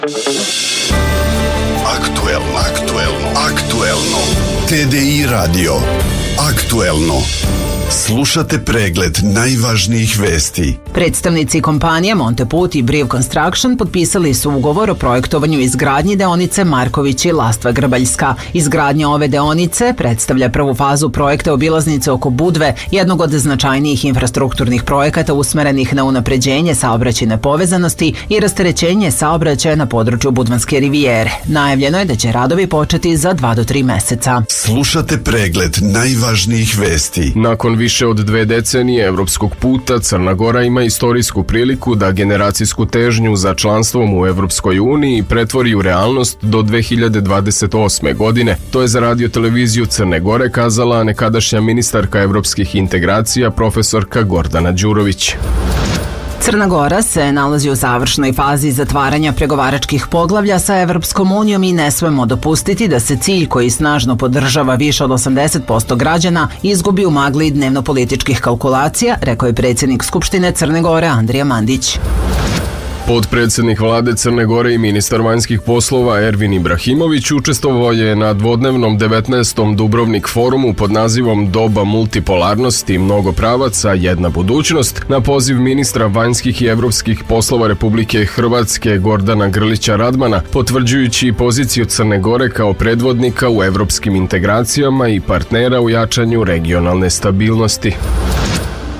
Aktuelno. TDI radio. Aktuelno. Slušate pregled najvažnijih vesti. Predstavnici kompanije Monteput i Briv Construction potpisali su ugovor o projektovanju izgradnji deonice Marković i Lastva Grbaljska. Izgradnja ove deonice predstavlja prvu fazu projekta obilaznice oko Budve, jednog od značajnijih infrastrukturnih projekata usmerenih na unapređenje saobraćajne povezanosti i rasterećenje saobraćaja na području Budvanske rivijere. Najavljeno je da će radovi početi za 2 do 3 meseca. Slušate pregled najvažnijih vesti. Nakon više od 2 decenije evropskog puta, Crna Gora ima istorijsku priliku da generacijsku težnju za članstvom u Evropskoj uniji pretvori u realnost do 2028. godine. To je za radio televiziju Crne Gore kazala nekadašnja ministarka evropskih integracija profesorka Gordana Đurović. Crna Gora se nalazi u završnoj fazi zatvaranja pregovaračkih poglavlja sa Evropskom unijom i ne smemo dopustiti da se cilj koji snažno podržava više od 80% građana izgubi u magli dnevno-političkih kalkulacija, rekao je predsjednik Skupštine Crne Gore Andrija Mandić. Potpredsjednik vlade Crne Gore i ministar vanjskih poslova Ervin Ibrahimović učestvovao je na dvodnevnom 19. Dubrovnik forumu pod nazivom Doba multipolarnosti, mnogo pravaca, jedna budućnost na poziv ministra vanjskih i evropskih poslova Republike Hrvatske Gordana Grlića Radmana, potvrđujući poziciju Crne Gore kao predvodnika u evropskim integracijama i partnera u jačanju regionalne stabilnosti.